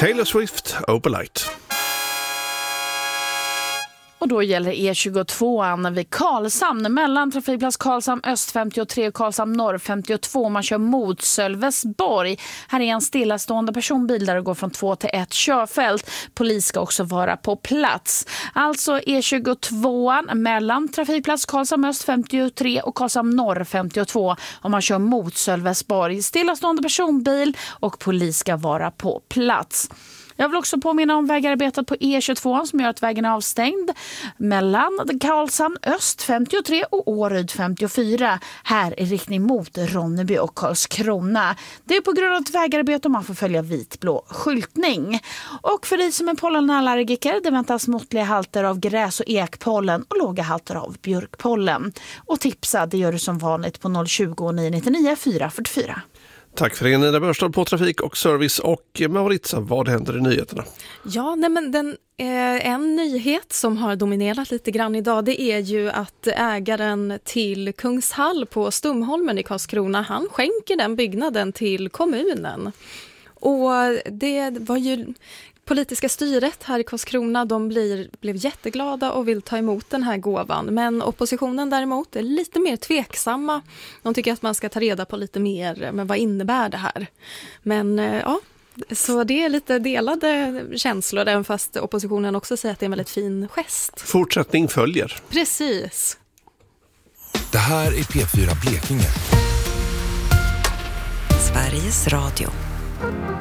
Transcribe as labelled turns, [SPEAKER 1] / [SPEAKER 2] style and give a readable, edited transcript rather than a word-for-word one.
[SPEAKER 1] Taylor Swift, Opalite.
[SPEAKER 2] Och då gäller E22 vid Karlshamn mellan trafikplats Karlshamn Öst 53 och Karlshamn Norr 52. Man kör mot Sölvesborg. Här är en stillastående personbil där det går från 2 till 1 körfält. Polis ska också vara på plats. Alltså E22 mellan trafikplats Karlshamn Öst 53 och Karlshamn Norr 52. Om man kör mot Sölvesborg. Stillastående personbil och polis ska vara på plats. Jag vill också påminna om vägarbetet på E22 som gör att vägen är avstängd mellan Karlshamn Öst 53 och Åryd 54. Här i riktning mot Ronneby och Karlskrona. Det är på grund av ett vägarbete och man får följa vitblå skyltning. Och för dig som är pollenallergiker, det väntas måttliga halter av gräs- och ekpollen och låga halter av björkpollen. Och tipsa, det gör du som vanligt på 020 999 444.
[SPEAKER 1] Tack för det, Nina Börstad på Trafik och Service. Och Maritza, vad händer i nyheterna?
[SPEAKER 3] Ja, en nyhet som har dominerat lite grann idag, det är ju att ägaren till Kungshall på Stumholmen i Karlskrona, han skänker den byggnaden till kommunen. Och det var ju politiska styret här i Karlskrona, de blev jätteglada och vill ta emot den här gåvan. Men oppositionen däremot är lite mer tveksamma. De tycker att man ska ta reda på lite mer, men vad innebär det här? Men ja, så det är lite delade känslor, även fast oppositionen också säger att det är en väldigt fin gest.
[SPEAKER 1] Fortsättning följer.
[SPEAKER 3] Precis.
[SPEAKER 4] Det här är P4 Blekinge.
[SPEAKER 5] Sveriges Radio.